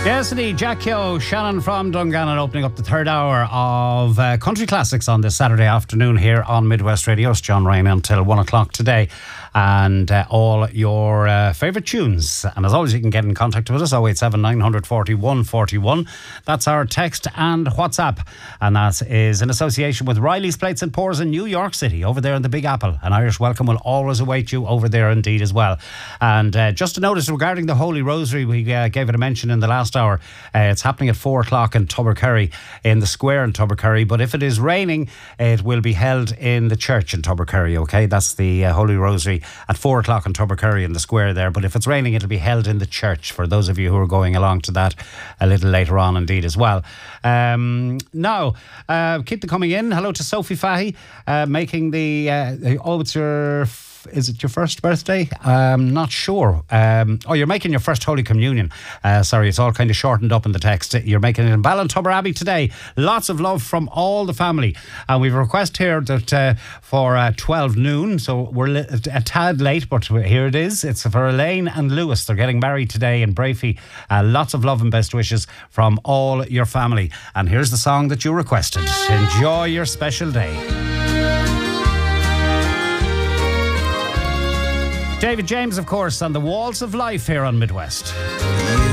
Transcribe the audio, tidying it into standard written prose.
Yes, indeed. Jack Keogh, Shannon from Dungannon, opening up the third hour of Country Classics on this Saturday afternoon here on Midwest Radio. It's John Ryan until 1 o'clock today. And all your favourite tunes. And as always, you can get in contact with us, 087 940 141. That's our text and WhatsApp. And that is in association with Riley's Plates and Pours in New York City, over there in the Big Apple. An Irish welcome will always await you over there indeed as well. And just to notice regarding the Holy Rosary, we gave it a mention in the last hour. It's happening at 4 o'clock in Tubbercurry, in the square in Tubbercurry. But if it is raining, it will be held in the church in Tubbercurry, okay? That's the Holy Rosary at 4 o'clock in Tubbercurry in the square there. But if it's raining, it'll be held in the church for those of you who are going along to that a little later on indeed as well. Now, keep them coming in. Hello to Sophie Fahy, making the... it's your... Is it your first birthday? Not sure. You're making your first Holy Communion. Sorry, it's all kind of shortened up in the text. You're making it in Ballintubber Abbey today. Lots of love from all the family. And we've a request here that for 12 noon, so we're a tad late, but here it is. It's for Elaine and Lewis. They're getting married today in Brafey. Lots of love and best wishes from all your family. And here's the song that you requested. Enjoy your special day. David James, of course, on The Walls of Life here on Midwest.